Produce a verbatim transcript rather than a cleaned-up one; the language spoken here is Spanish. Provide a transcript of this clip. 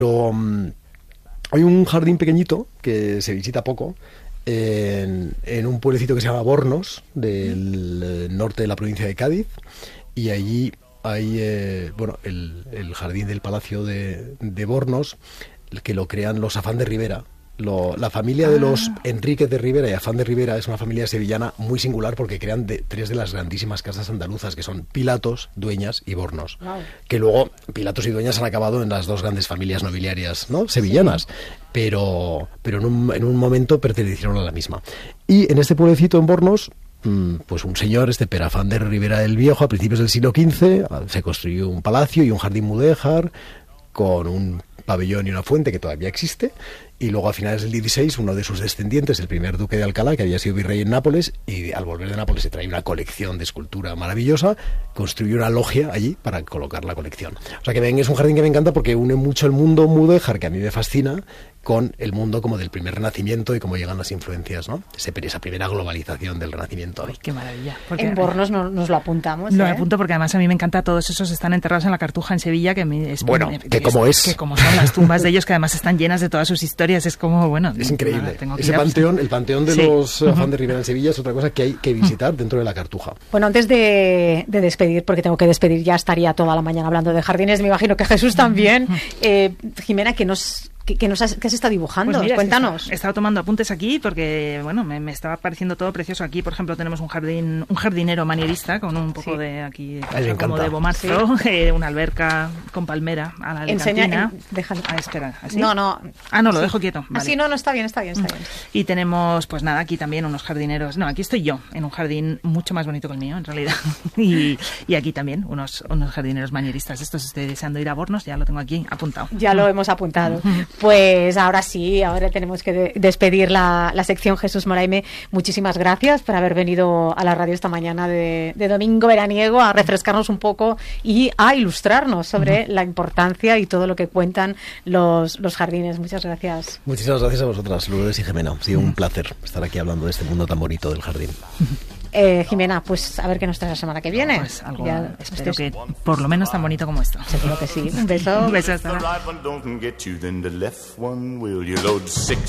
um, hay un jardín pequeñito que se visita poco, en, en un pueblecito que se llama Bornos, del eh, norte de la provincia de Cádiz, y allí hay eh, bueno el, el jardín del Palacio de, de Bornos, que lo crean los Afán de Ribera. Lo, la familia de los Enríquez de Ribera y Afán de Ribera es una familia sevillana muy singular porque crean de, tres de las grandísimas casas andaluzas, que son Pilatos, Dueñas y Bornos. Wow. Que luego Pilatos y Dueñas han acabado en las dos grandes familias nobiliarias, ¿no?, sevillanas, sí. pero, pero en, un, en un momento pertenecieron a la misma. Y en este pueblecito, en Bornos, pues un señor, este Pere Afán de Ribera el Viejo, a principios del siglo quince, se construyó un palacio y un jardín mudéjar con un pabellón y una fuente que todavía existe. Y luego a finales del dieciséis, uno de sus descendientes, el primer duque de Alcalá, que había sido virrey en Nápoles, y al volver de Nápoles se trae una colección de escultura maravillosa, construyó una logia allí para colocar la colección. O sea que ven, es un jardín que me encanta porque une mucho el mundo mudéjar, que a mí me fascina, con el mundo como del primer Renacimiento y cómo llegan las influencias, ¿no? Ese, esa primera globalización del Renacimiento. Ay, qué maravilla. Porque en Bornos no, nos lo apuntamos. Lo ¿eh? apunto porque además a mí me encanta, todos esos están enterrados en la Cartuja en Sevilla, que me, es, bueno, me, que como es. Que como son las tumbas de ellos, que además están llenas de todas sus historias, es como, bueno... Es increíble. Nada, ese panteón, el panteón de sí. los Afán de Ribera en Sevilla es otra cosa que hay que visitar dentro de la Cartuja. Bueno, antes de, de despedir, porque tengo que despedir, ya estaría toda la mañana hablando de jardines, me imagino que Jesús también. Eh, Jimena, que nos... ¿Qué, qué, nos has, ¿Qué has estado dibujando? Pues mira, Cuéntanos. He estado tomando apuntes aquí porque, bueno, me, me estaba pareciendo todo precioso. Aquí, por ejemplo, tenemos un jardín, un jardinero manierista con un poco sí. de aquí, Ay, como de bomarzo, sí. eh, una alberca con palmera a la Enseña, cantina. En, déjalo. Ah, espera, ¿así? No, no. Ah, no, lo sí. dejo quieto. Vale. Así no, no, está bien, está bien, está bien. Y tenemos, pues nada, aquí también unos jardineros. No, aquí estoy yo, en un jardín mucho más bonito que el mío, en realidad. y, y aquí también unos, unos jardineros manieristas. Estos estoy deseando ir a Bornos, ya lo tengo aquí apuntado. Ya lo hemos apuntado. Pues ahora Ahora sí, ahora tenemos que de- despedir la, la sección. Jesús Moraime, muchísimas gracias por haber venido a la radio esta mañana de, de domingo veraniego a refrescarnos un poco y a ilustrarnos sobre uh-huh. la importancia y todo lo que cuentan los, los jardines. Muchas gracias. Muchísimas gracias a vosotras, Lourdes y Jimena. Ha sido un placer estar aquí hablando de este mundo tan bonito del jardín. Eh, Jimena, pues a ver qué nos trae la semana que viene. Pues algo, ya, espero estoy... que por lo menos tan bonito como esto. Seguro que sí. Un beso. Un beso. Hasta